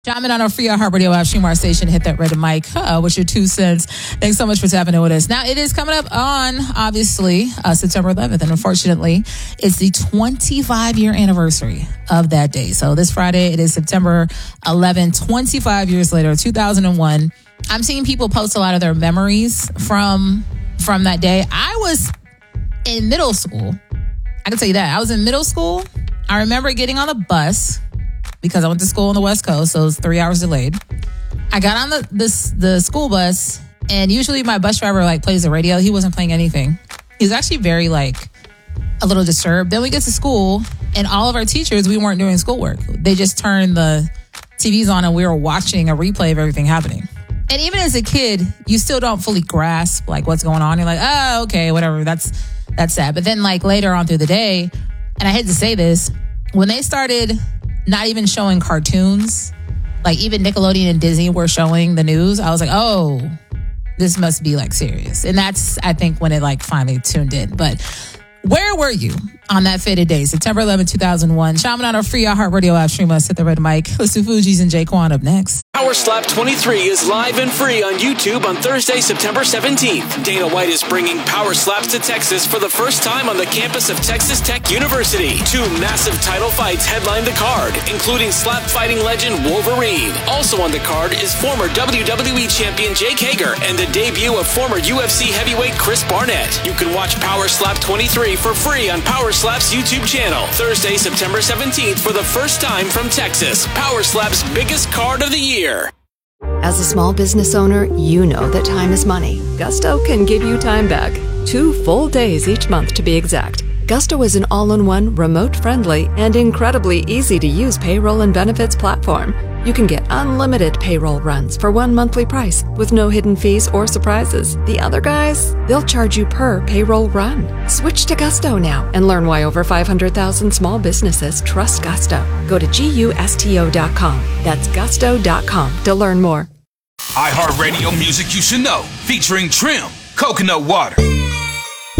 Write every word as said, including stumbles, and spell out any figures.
Chime in on our free iHeartRadio app, stream our station, hit that red mic. Uh, what's your two cents? Thanks so much for tapping in with us. Now, it is coming up on, obviously, uh, September eleventh, and unfortunately, it's the twenty-five year anniversary of that day. So this Friday, it is September eleventh, twenty-five years later, two thousand one. I'm seeing people post a lot of their memories from, from that day. I was in middle school. I can tell you that. I was in middle school. I remember getting on the bus, because I went to school on the West Coast, so it was three hours delayed. I got on the this, the school bus, and usually my bus driver like plays the radio. He wasn't playing anything. He was actually very like a little disturbed. Then we get to school, and all of our teachers, we weren't doing schoolwork. They just turned the T Vs on, and we were watching a replay of everything happening. And even as a kid, you still don't fully grasp like what's going on. You're like, oh, okay, whatever. That's that's sad. But then like later on through the day, and I hate to say this, when they started not even showing cartoons, like even Nickelodeon and Disney were showing the news, I was like, oh, this must be like serious. And that's, I think, when it like finally tuned in. But where were you on that fated day, September eleventh, two thousand one? Chime on our free iHeartRadio app, stream us, hit the red mic. Let's do Fugees and Jaquan up next. Power Slap twenty-three is live and free on YouTube on Thursday, September seventeenth. Dana White is bringing Power Slaps to Texas for the first time on the campus of Texas Tech University. Two massive title fights headline the card, including slap fighting legend Wolverine. Also on the card is former W W E champion Jake Hager and the debut of former U F C heavyweight Chris Barnett. You can watch Power Slap twenty-three for free on Power Slap's YouTube channel. Thursday, September seventeenth for the first time from Texas. Power Slap's biggest card of the year. As a small business owner, you know that time is money. Gusto can give you time back. Two full days each month to be exact. Gusto is an all-in-one, remote-friendly, and incredibly easy-to-use payroll and benefits platform. You can get unlimited payroll runs for one monthly price with no hidden fees or surprises. The other guys, they'll charge you per payroll run. Switch to Gusto now and learn why over five hundred thousand small businesses trust Gusto. Go to gusto dot com. That's gusto dot com to learn more. iHeartRadio music you should know, featuring Trim, Coconut Water.